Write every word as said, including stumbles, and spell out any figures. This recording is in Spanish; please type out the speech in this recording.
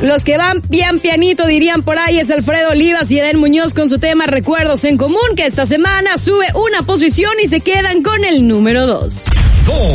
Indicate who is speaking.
Speaker 1: Los que van pian pianito, dirían por ahí, es Alfredo Olivas y Eden Muñoz con su tema Recuerdos en Común, que esta semana sube una posición y se quedan con el número dos.